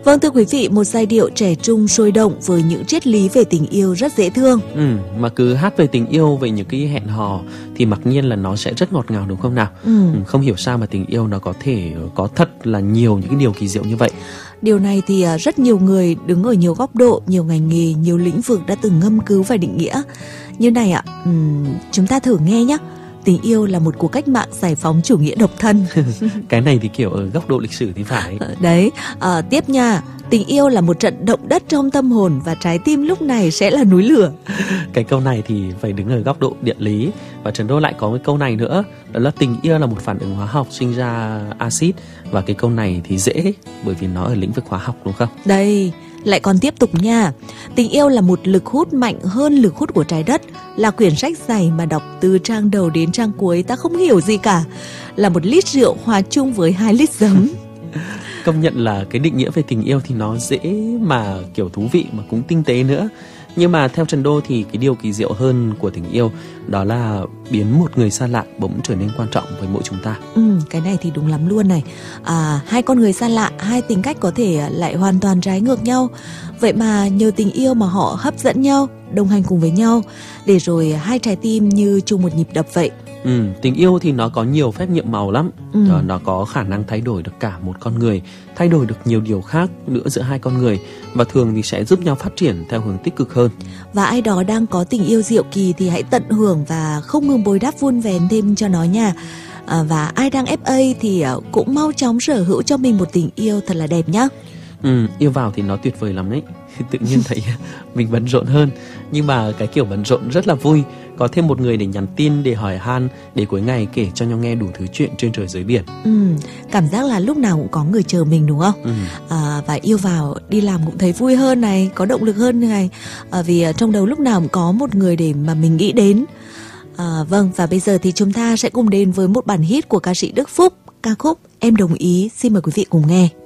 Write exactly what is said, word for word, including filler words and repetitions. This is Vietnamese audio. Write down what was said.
Vâng, thưa quý vị, một giai điệu trẻ trung sôi động với những triết lý về tình yêu rất dễ thương. Ừ, mà cứ hát về tình yêu, về những cái hẹn hò thì mặc nhiên là nó sẽ rất ngọt ngào, đúng không nào? Ừ. Ừ, không hiểu sao mà tình yêu nó có thể có thật là nhiều những cái điều kỳ diệu như vậy. Điều này thì rất nhiều người đứng ở nhiều góc độ, nhiều ngành nghề, nhiều lĩnh vực đã từng ngâm cứu và định nghĩa. Như này ạ, uhm, chúng ta thử nghe nhé. Tình yêu là một cuộc cách mạng giải phóng chủ nghĩa độc thân. Cái này thì kiểu ở góc độ lịch sử thì phải. Đấy, à, tiếp nha. Tình yêu là một trận động đất trong tâm hồn và trái tim lúc này sẽ là núi lửa. Cái câu này thì phải đứng ở góc độ địa lý. Và Trần Đô lại có cái câu này nữa, đó là tình yêu là một phản ứng hóa học sinh ra axit. Và cái câu này thì dễ bởi vì nó ở lĩnh vực hóa học, đúng không? Đây, lại còn tiếp tục nha. Tình yêu là một lực hút mạnh hơn lực hút của trái đất. Là quyển sách dày mà đọc từ trang đầu đến trang cuối ta không hiểu gì cả. Là một lít rượu hòa chung với hai lít giấm. Công nhận là cái định nghĩa về tình yêu thì nó dễ mà kiểu thú vị mà cũng tinh tế nữa. Nhưng mà theo Trần Đô thì cái điều kỳ diệu hơn của tình yêu đó là biến một người xa lạ bỗng trở nên quan trọng với mỗi chúng ta. Ừ, cái này thì đúng lắm luôn này. À, hai con người xa lạ, hai tính cách có thể lại hoàn toàn trái ngược nhau. Vậy mà nhờ tình yêu mà họ hấp dẫn nhau, đồng hành cùng với nhau, để rồi hai trái tim như chung một nhịp đập vậy. Ừ, tình yêu thì nó có nhiều phép nhiệm màu lắm. Ừ. Nó có khả năng thay đổi được cả một con người, thay đổi được nhiều điều khác nữa giữa hai con người, và thường thì sẽ giúp nhau phát triển theo hướng tích cực hơn. Và ai đó đang có tình yêu diệu kỳ thì hãy tận hưởng và không ngừng bồi đắp vun vén thêm cho nó nha. À, và ai đang ép a thì cũng mau chóng sở hữu cho mình một tình yêu thật là đẹp nhá. Ừ, yêu vào thì nó tuyệt vời lắm đấy. Tự nhiên thấy mình bận rộn hơn, nhưng mà cái kiểu bận rộn rất là vui. Có thêm một người để nhắn tin, để hỏi han, để cuối ngày kể cho nhau nghe đủ thứ chuyện trên trời dưới biển. Ừ, cảm giác là lúc nào cũng có người chờ mình, đúng không? Ừ. À, và yêu vào đi làm cũng thấy vui hơn này, có động lực hơn này. À, vì trong đầu lúc nào cũng có một người để mà mình nghĩ đến. À, vâng, và bây giờ thì chúng ta sẽ cùng đến với một bản hit của ca sĩ Đức Phúc, ca khúc Em Đồng Ý. Xin mời quý vị cùng nghe.